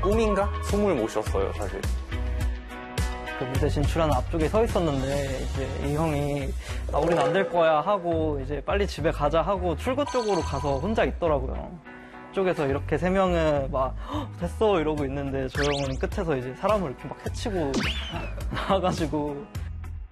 꿈인가? 숨을 못 쉬었어요, 사실. 그 무대 진출하는 앞쪽에 서 있었는데 이제 이 형이 아, 우린 안 될 거야 하고 이제 빨리 집에 가자 하고 출구 쪽으로 가서 혼자 있더라고요. 쪽에서 이렇게 세 명은 막 됐어 이러고 있는데 저 형은 끝에서 이제 사람을 이렇게 막 해치고 나와가지고